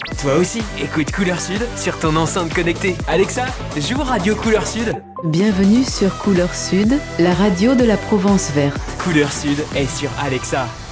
Toi aussi, écoute Couleur Sud sur ton enceinte connectée. Alexa, joue Radio Couleur Sud. Bienvenue sur Couleur Sud, la radio de la Provence verte. Couleur Sud est sur Alexa.